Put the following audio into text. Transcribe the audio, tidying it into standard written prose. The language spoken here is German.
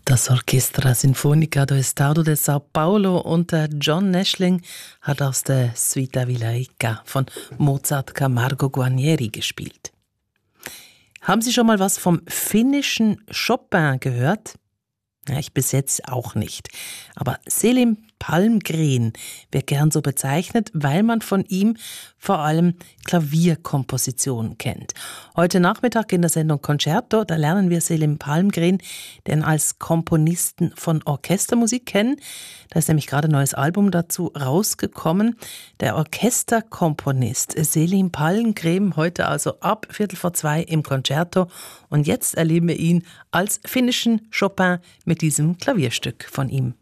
Das Orchestra Sinfonica do Estado de Sao Paulo unter John Neschling hat aus der Suite Vilaica von Mozart Camargo Guarnieri gespielt. Haben Sie schon mal was vom finnischen Chopin gehört? Ja, ich bis jetzt auch nicht. Aber Selim Palmgren wird gern so bezeichnet, weil man von ihm vor allem Klavierkompositionen kennt. Heute Nachmittag in der Sendung Concerto, da lernen wir Selim Palmgren denn als Komponisten von Orchestermusik kennen. Da ist nämlich gerade ein neues Album dazu rausgekommen. Der Orchesterkomponist Selim Palmgren heute also ab 1:45 im Concerto. Und jetzt erleben wir ihn als finnischen Chopin mit diesem Klavierstück von ihm.